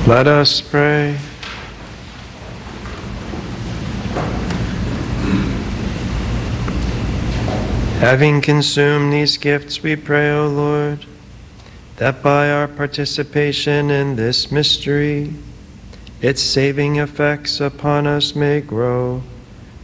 Let us pray. Having consumed these gifts, we pray, O Lord, that by our participation in this mystery, its saving effects upon us may grow,